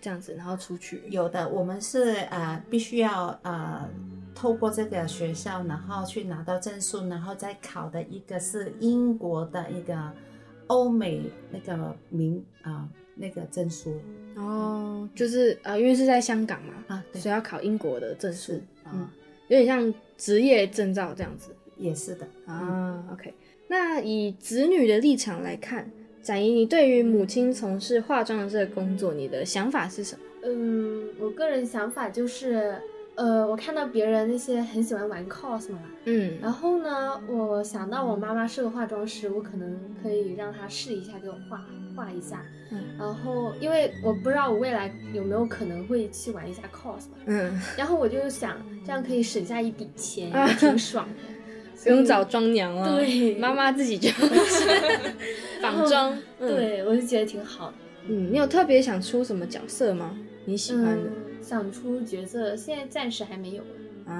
这样子，然后出去？ 有的，我们是必须要透过这个学校，然后去拿到证书，然后再考的一个是英国的一个欧美那个那个证书。 哦，就是因为是在香港嘛， 对， 所以要考英国的证书，有点像职业证照这样子。 也是的 OK。那以子女的立场来看，展仪，你对于母亲从事化妆的这个工作，你的想法是什么？ 我个人想法就是，我看到别人那些很喜欢玩 cos 嘛，然后呢，我想到我妈妈是个化妆师，我可能可以让她试一下给我画一下，然后因为我不知道我未来有没有可能会去玩一下 cos 嘛，然后我就想这样可以省下一笔钱，也挺爽的。 不用找妆娘了， 对， 妈妈自己就是仿妆， 对，我就觉得挺好的。 你有特别想出什么角色吗？你喜欢的？ 想出角色，现在暂时还没有。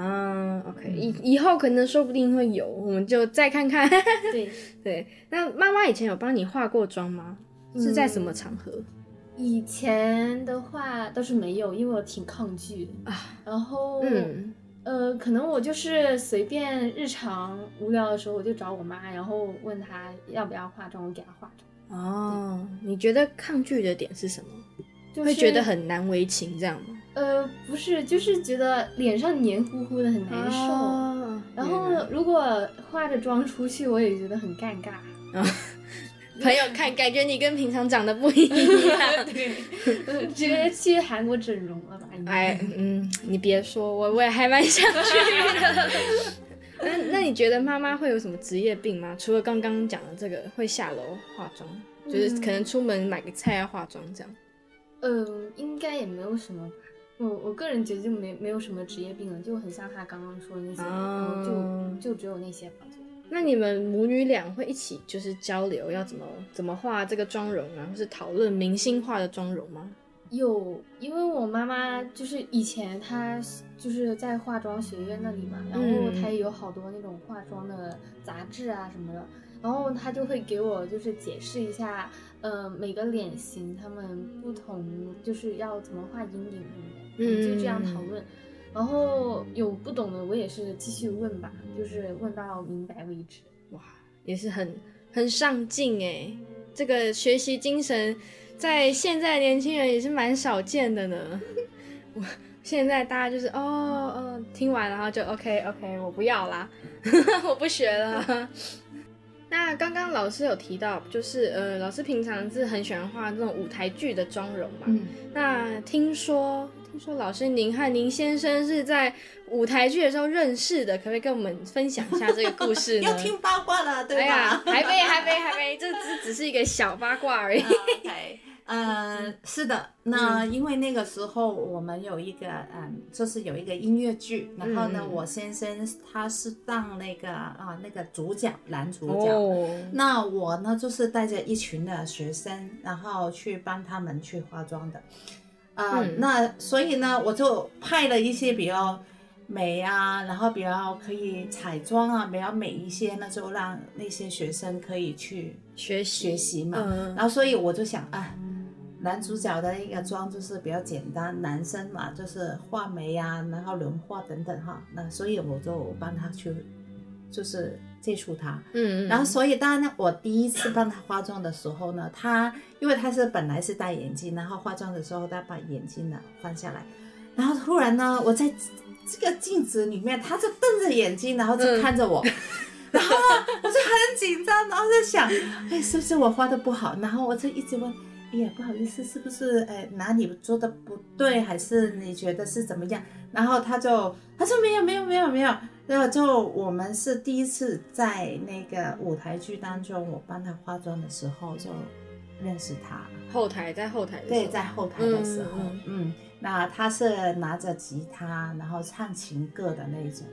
OK，以后可能说不定会有，我们就再看看。对，那妈妈以前有帮你化过妆吗？是在什么场合？ 以前的话倒是没有，因为我挺抗拒的然后可能我就是随便日常无聊的时候，我就找我妈，然后问她要不要化妆，我给她化妆。 你觉得抗拒的点是什么？会觉得很难为情这样吗？ 不是，就是觉得脸上黏糊糊的很难受。然后如果化着妆出去，我也觉得很尴尬。 朋友看，感觉你跟平常长得不一样。 对，直接去韩国整容了吧？ 你别说，我也还蛮想去的。那你觉得妈妈会有什么职业病吗？除了刚刚讲的这个会下楼化妆，就是可能出门买个菜要化妆这样。 应该也没有什么吧。我个人觉得就没有什么职业病了，就很像他刚刚说的那些，就只有那些吧。 那你们母女俩会一起就是交流要怎么画这个妆容啊，或是讨论明星画的妆容吗？ 有，因为我妈妈就是以前她就是在化妆学院那里嘛，然后她也有好多那种化妆的杂志啊什么的，然后她就会给我就是解释一下，每个脸型他们不同就是要怎么画阴影什么的，就这样讨论。然后有不懂的我也是继续问吧，就是问到明白为止。 哇，也是很上进耶，这个学习精神在现在年轻人也是蛮少见的呢。现在大家就是听完然后就 OK 我不要啦我不学了。那刚刚老师有提到就是老师平常是很喜欢画这种舞台剧的妆容嘛，那听说老师您和您先生是在舞台剧的时候认识的，可不可以跟我们分享一下这个故事呢？ 要听八卦了，对吧？ 哎呀，还没，这只是一个小八卦而已。 是的，那因为那个时候我们有一个就是有一个音乐剧，然后呢，我先生他是当那个主角，男主角，那我呢就是带着一群的学生，然后去帮他们去化妆的。那所以呢，我就派了一些比较美啊，然后比较可以彩妆啊，比较美一些，那就让那些学生可以去学习嘛。然后所以我就想男主角的一个妆就是比较简单，男生嘛就是画眉啊，然后轮廓等等哈。那所以我就帮他去就是接触他，然后所以当然我第一次帮他化妆的时候呢，因为他是本来是戴眼镜，然后化妆的时候他把眼镜呢放下来，然后突然呢我在这个镜子里面，他就瞪着眼睛，然后就看着我，然后呢我就很紧张，然后在想，是不是我画的不好？然后我就一直问，哎呀不好意思，是不是哪里做的不对，还是你觉得是怎么样？然后他说没有。然后就我们是第一次在那个舞台剧当中，我帮他化妆的时候就认识他。 在后台的时候， 对，在后台的时候，那他是拿着吉他，然后唱情歌的那种。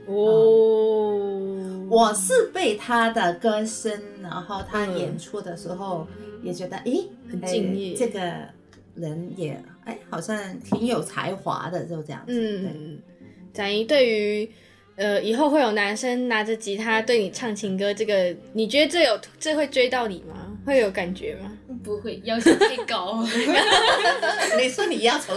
我是被他的歌声，然后他演出的时候也觉得， 很敬业， 这个人也好像挺有才华的，就这样子。 展仪对于以后会有男生拿着吉他对你唱情歌，这个你觉得这会追到你吗？会有感觉吗？ 不会，要求太高。 你说你要求